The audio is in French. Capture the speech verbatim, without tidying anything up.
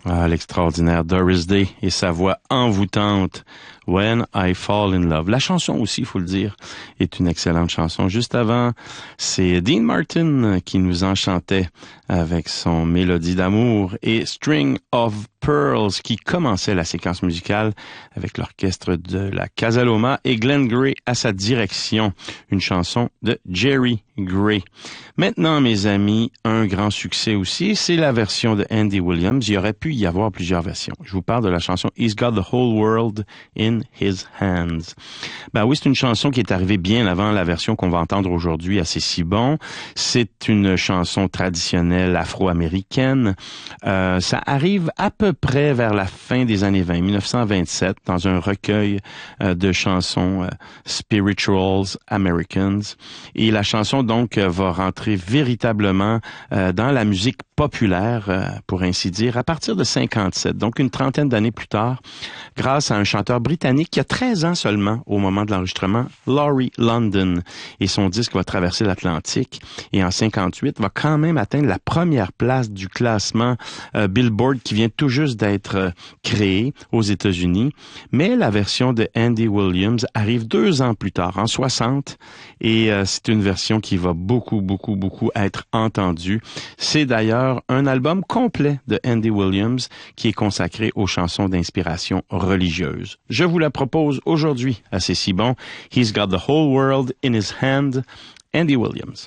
Ah, l'extraordinaire Doris Day et sa voix envoûtante, When I Fall in Love. La chanson aussi, il faut le dire, est une excellente chanson. Juste avant, c'est Dean Martin qui nous enchantait avec son Mélodie d'amour et String of Pearls qui commençait la séquence musicale avec l'orchestre de la Casa Loma et Glenn Gray à sa direction. Une chanson de Jerry Gray. Maintenant, mes amis, un grand succès aussi, c'est la version de Andy Williams. Il y aurait pu y avoir plusieurs versions. Je vous parle de la chanson He's Got the Whole World in His Hands. Ben oui, c'est une chanson qui est arrivée bien avant la version qu'on va entendre aujourd'hui à C'est si bon. C'est une chanson traditionnelle afro-américaine. Euh, ça arrive à peu près vers la fin des années vingt, dix-neuf cent vingt-sept, dans un recueil euh, de chansons euh, Spirituals Americans. Et la chanson, donc, euh, va rentrer véritablement euh, dans la musique populaire, euh, pour ainsi dire, à partir de cinquante-sept, donc une trentaine d'années plus tard, grâce à un chanteur britannique qui a treize ans seulement au moment de l'enregistrement, Laurie London. Et son disque va traverser l'Atlantique et en cinquante-huit va quand même atteindre la première place du classement euh, Billboard qui vient tout juste d'être euh, créé aux États-Unis. Mais la version de Andy Williams arrive deux ans plus tard, en soixante, et euh, c'est une version qui va beaucoup, beaucoup, beaucoup être entendue. C'est d'ailleurs un album complet de Andy Williams qui est consacré aux chansons d'inspiration religieuse. Je vous la propose aujourd'hui à C'est si bon. He's Got the Whole World in His Hand, Andy Williams.